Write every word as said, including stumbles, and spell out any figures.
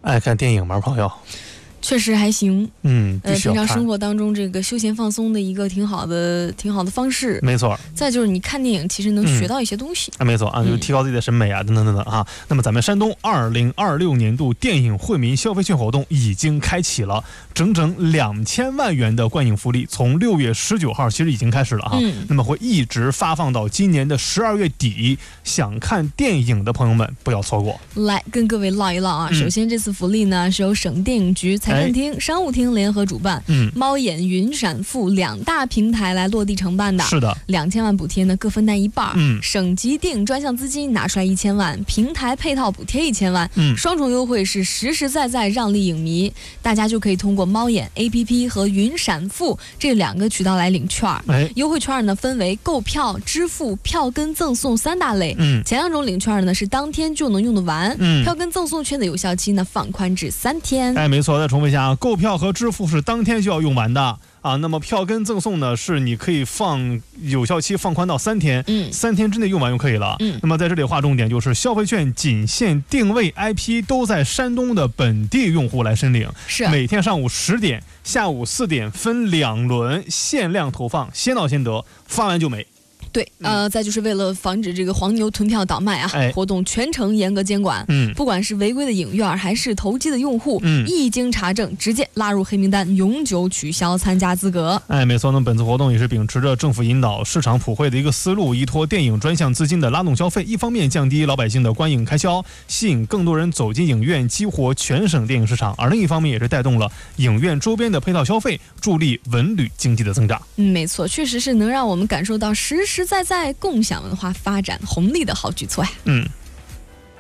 爱看电影吗，朋友？ 确实还行， 嗯， 呃，平常生活当中这个休闲放松的一个挺好的、挺好的方式。 没错。 再就是你看电影，其实能学到一些东西。 啊、嗯，没错啊，就是提高自己的审美啊，嗯、等等等等啊。那么咱们山东二零二六年度电影惠民消费券活动已经开启了，整整两千万元的观影福利，从六月十九号其实已经开始了哈、啊。嗯。那么会一直发放到今年的十二月底，想看电影的朋友们不要错过。 来跟各位唠一唠啊。嗯、首先，这次福利呢是由省电影局、财政厅、哎、商务厅联合主办，嗯，猫眼、云闪付两大平台来落地承办的。 是的， 两千万补贴呢各分担一半，嗯，省级电影专项资金拿出来一千万，平台配套补贴一千万，嗯，双重优惠是实实在在让利影迷，大家就可以通过猫眼 A P P 和云闪付这两个渠道来领券。哎，优惠券呢分为购票、支付、票根赠送三大类，嗯，前两种领券呢是当天就能用得完，嗯，票根赠送券的有效期呢放宽至三天。 哎，没错，再重复一下，购票和支付是当天就要用完的啊。那么票根赠送呢，是你可以放有效期放宽到三天，嗯，三天之内用完就可以了。嗯，那么在这里划重点，就是消费券仅限定位 I P 都在山东的本地用户来申领， 是每天上午十点、下午四点分两轮限量投放，先到先得，发完就没。 对，呃，再就是为了防止这个黄牛囤票倒卖啊，哎、活动全程严格监管。嗯，不管是违规的影院还是投机的用户，嗯，一经查证，直接拉入黑名单，永久取消参加资格。 哎，没错，那本次活动也是秉持着政府引导、市场普惠的一个思路，依托电影专项资金的拉动消费，一方面降低老百姓的观影开销，吸引更多人走进影院，激活全省电影市场；而另一方面也是带动了影院周边的配套消费，助力文旅经济的增长。 嗯，没错，确实是能让我们感受到实实在在共享文化发展红利的好举措呀。 嗯。